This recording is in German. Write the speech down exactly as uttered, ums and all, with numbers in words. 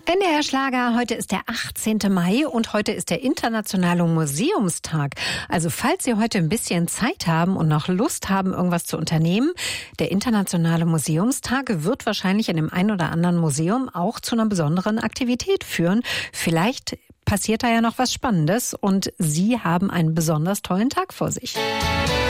N D R Schlager, heute ist der achtzehnten Mai und heute ist der Internationale Museumstag. Also falls Sie heute ein bisschen Zeit haben und noch Lust haben, irgendwas zu unternehmen, der Internationale Museumstag wird wahrscheinlich in dem einen oder anderen Museum auch zu einer besonderen Aktivität führen. Vielleicht passiert da ja noch was Spannendes und Sie haben einen besonders tollen Tag vor sich.